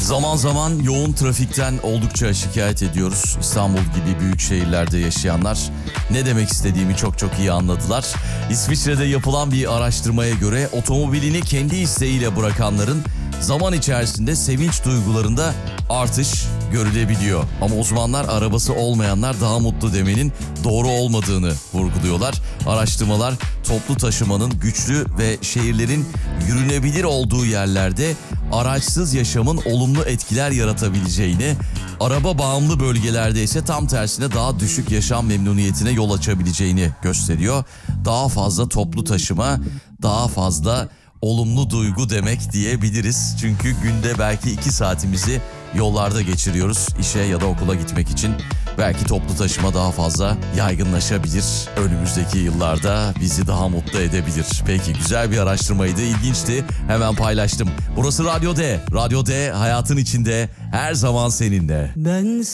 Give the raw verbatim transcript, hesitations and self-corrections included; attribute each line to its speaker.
Speaker 1: Zaman zaman yoğun trafikten oldukça şikayet ediyoruz. İstanbul gibi büyük şehirlerde yaşayanlar ne demek istediğimi çok çok iyi anladılar. İsviçre'de yapılan bir araştırmaya göre otomobilini kendi isteğiyle bırakanların zaman içerisinde sevinç duygularında artış görülebiliyor. Ama uzmanlar arabası olmayanlar daha mutlu demenin doğru olmadığını vurguluyorlar. Araştırmalar toplu taşımanın güçlü ve şehirlerin yürünebilir olduğu yerlerde araçsız yaşamın olumlu etkiler yaratabileceğini, araba bağımlı bölgelerde ise tam tersine daha düşük yaşam memnuniyetine yol açabileceğini gösteriyor. Daha fazla toplu taşıma, daha fazla olumlu duygu demek diyebiliriz. Çünkü günde belki iki saatimizi yollarda geçiriyoruz işe ya da okula gitmek için. Belki toplu taşıma daha fazla yaygınlaşabilir. Önümüzdeki yıllarda bizi daha mutlu edebilir. Peki, güzel bir araştırmaydı, ilginçti. Hemen paylaştım. Burası Radyo D. Radyo D hayatın içinde, her zaman seninle.
Speaker 2: Ben